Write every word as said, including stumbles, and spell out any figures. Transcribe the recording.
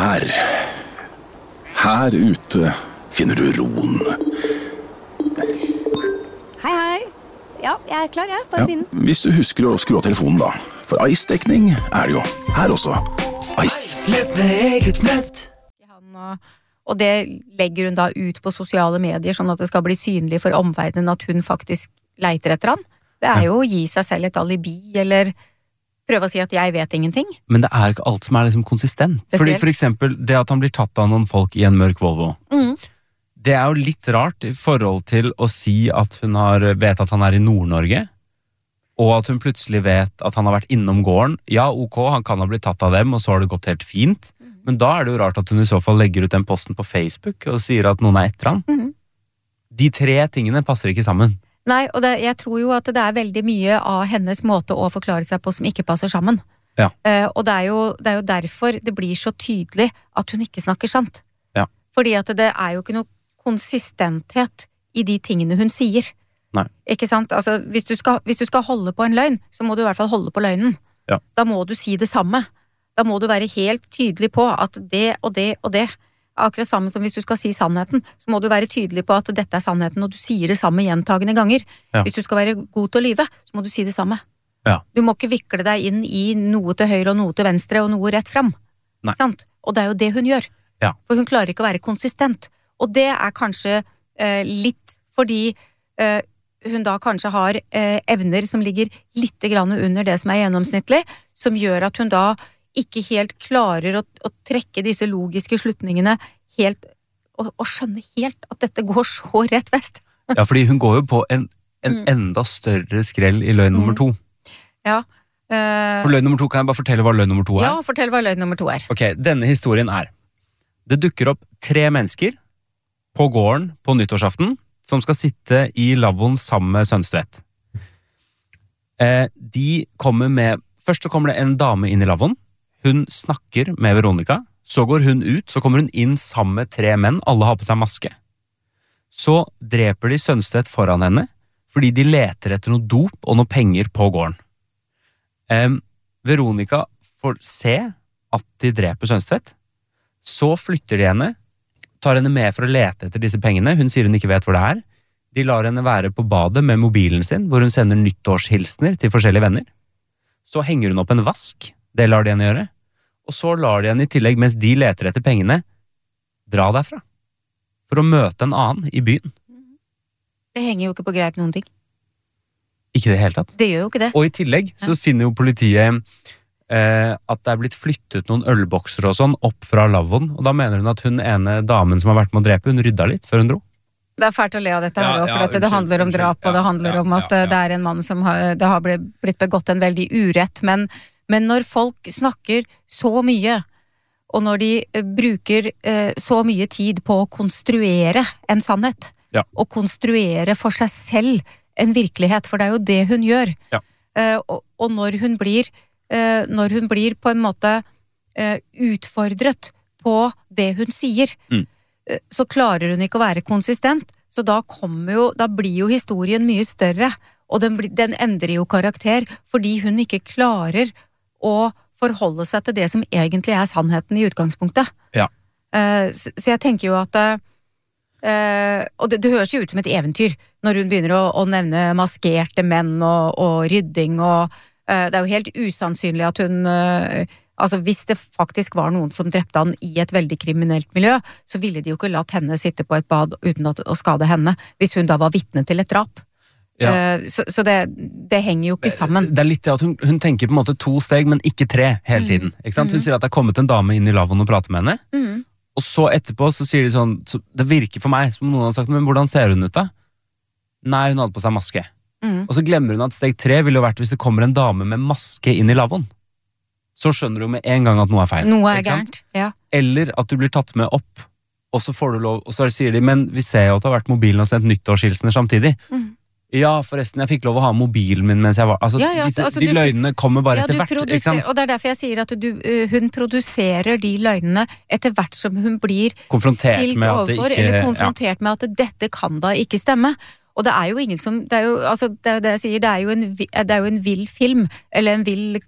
Her, her ute finner du roen. Hei, hei. Ja, jeg er klar, jeg. Bare begynn. Ja, hvis du husker å skru av telefonen da. For Ice-dekning er det jo. Her også. Ice. Nett med eget nett. Og det legger hun da ut på sosiale medier, sånn at det skal bli synlig for omverdenen at hun faktisk leiter etter han. Det er jo å gi seg selv et alibi, eller prøve å si at jeg vet ingenting. Men det er ikke alt som er liksom konsistent. Fordi for eksempel det at han blir tatt av noen folk i en mørk Volvo. Mm. Det er jo litt rart i forhold til å si at hun har, vet at han er i Nord-Norge, og at hun plutselig vet at han har vært innom gården. Ja, ok, han kan ha blitt tatt av dem, og så har det gått helt fint. Mm. Men da er det jo rart at hun i så fall legger ut den posten på Facebook og sier at noen er etter han. Mm. De tre tingene passer ikke sammen. Nei, og det, jeg tror jo at det er veldig mye av hennes måte å forklare seg på som ikke passer sammen. Ja. Uh, og det er, jo, det er jo derfor det blir så tydelig at hun ikke snakker sant. Ja. Fordi at det er jo ikke noe konsistenthet i de tingene hun sier. Nei. Ikke sant? Altså, hvis du, skal, hvis du skal holde på en løgn, så må du i hvert fall holde på løgnen. Ja. Da må du si det samme. Da må du være helt tydelig på at det og det og det, akkurat samme som hvis du skal si sannheten, så må du være tydelig på at dette er sannheten, og du sier det samme gjentagende ganger. Ja. Hvis du skal være god til å lyve, så må du si det samme. Ja. Du må ikke vikle deg inn i noe til høyre og noe til venstre og noe rett frem. Nei. Sant? Og det er jo det hun gjør. Ja. For hun klarer ikke å være konsistent. Og det er kanskje eh, litt fordi eh, hun da kanskje har eh, evner som ligger litt grann under det som er gjennomsnittlig, som gjør at hun da ikke helt klarer å, å trekke disse logiske slutningene helt, og, og skjønne helt at dette går så rett vest. Ja, fordi hun går jo på en, en mm. enda større skrell i løgn nummer to. Ja. Uh, For løgn nummer to, kan jeg bare fortelle hva løgn nummer to er? Ja, fortell hva løgn nummer to er. Ok, denne historien er, det dukker opp tre mennesker på gården på nyttårsaften, som skal sitte i lavvoen sammen med Sønstvedt. Eh, de kommer med, først så kommer det en dame inn i lavvoen, hun snakker med Veronica, så går hun ut, så kommer hun inn sammen med tre menn, alle har på seg maske. Så dreper de Sønstvedt foran henne, fordi de leter etter noe dop og noe penger på gården. Eh, Veronica får se at de dreper Sønstvedt, så flytter de henne, tar henne med for å lete etter disse pengene. Hun sier hun ikke vet hvor det er. De lar henne være på badet med mobilen sin, hvor hun sender nyttårshilsner til forskjellige venner. Så henger hun opp en vask. Det lar de henne gjøre. Og så lar de henne i tillegg, mens de leter etter pengene, dra derfra. For å møte en annen i byen. Det henger jo ikke på greip noen ting. Ikke det hele tatt. Det gjør jo ikke det. Og i tillegg så finner jo politiet Eh, at det er blitt flyttet noen ølbokser og sånn opp fra lavvoen, og da mener hun at hun ene damen som har vært med å drepe, hun rydda litt før hun dro. Det er fælt å le av dette her, ja, for ja, det, det handler om drap, og det handler ja, om at ja, ja. det er en mann som har, det har blitt begått en veldig urett, men, men når folk snakker så mye, og når de bruker eh, så mye tid på å konstruere en sannhet, ja. og konstruere for seg selv en virkelighet, for det er jo det hun gjør. Ja. Eh, og, og når hun blir Uh, når hun blir på en måte uh, utfordret på det hun sier, mm. uh, så klarer hun ikke å være konsistent, så da kommer jo, da blir jo historien mye større, og den, blir, den endrer jo karakter, fordi hun ikke klarer å forholde seg til det som egentlig er sannheten i utgangspunktet. Ja. Uh, så, så jeg tenker jo at uh, og det, det høres jo ut som et eventyr, når hun begynner å, å nevne maskerte menn og, og rydding og det er jo helt usannsynlig at hun, altså hvis det faktisk var noen som drepte han i et veldig kriminelt miljø, så ville de jo ikke latt henne sitte på et bad uten å skade henne, hvis hun da var vitne til et drap. Ja. Så, så det, det henger jo ikke sammen. Det er litt det at hun, hun tenker på en måte to steg, men ikke tre hele tiden. Ikke sant? Hun mm. sier at det er kommet en dame inn i lavvoen og prater med henne, mm. og så etterpå så sier de sånn, så det virker for meg som noen har sagt, men hvordan ser hun ut da? Nei, hun hadde på seg maske. Mm. Og så glemmer hun at steg tre ville jo vært hvis det kommer en dame med maske inn i lavvoen. Så skjønner du med en gang at noe er feil. Noe er gærent, ja. Eller at du blir tatt med opp, og så får du lov, og så sier de, men vi ser jo at det har vært mobilen og sendt nyttårshilsener samtidig. Mm. Ja, forresten, jeg fikk lov å ha mobilen min mens jeg var, altså, ja, ja, disse, altså de du, løgnene kommer bare ja, etter hvert, ikke sant? Og det er derfor jeg sier at du, uh, hun produserer de løgnene etter hvert som hun blir konfrontert stilt med at det overfor, ikke, eller konfrontert ja. Med at dette kan da ikke stemme. Og det er jo ingen som, det er jo, altså, det er det jeg sier, det er jo en, det er jo en vill film, eller en vill